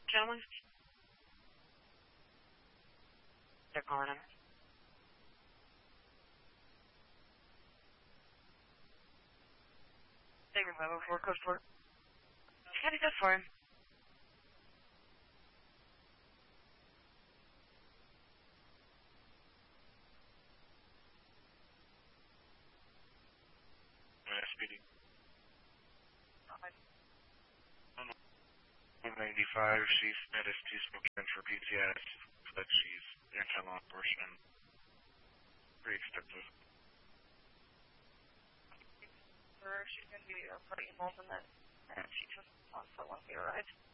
Gentlemen? They're calling him. They remember for code 4. Can I do that for him? SPD. 195, she's status 2 smoking for PTS, but she's anti-law enforcement. Pretty extensive. She's going to be pretty involved in that, and she just wants to want to be right.